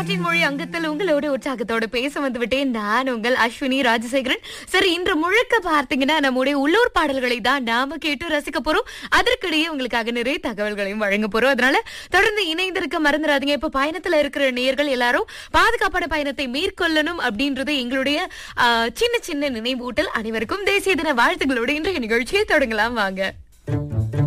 காற்றின் மொழி அங்கத்தில் உங்களோட உற்சாகத்தோட பேச வந்து விட்டேன். நான் உங்கள் அஸ்வினி ராஜசேகரன். சரி, இன்று முழுக்க பார்த்தீங்கன்னா நம்முடைய உள்ளூர் பாடல்களை தான் நாம கேட்டு ரசிக்க போறோம். அதற்கிடையே உங்களுக்காக நிறைய தகவல்களையும் வழங்க போறோம். அதனால தொடர்ந்து இணைந்திருக்க மறந்துடாதீங்க. இப்ப பயணத்துல இருக்கிற நேயர்கள் எல்லாரும் பாதுகாப்பான பயணத்தை மேற்கொள்ளணும் அப்படின்றது எங்களுடைய சின்ன சின்ன நினைவூட்டல். அனைவருக்கும் தேசிய தின வாழ்த்துக்களோடு இன்றைய நிகழ்ச்சியை தொடங்கலாம் வாங்க.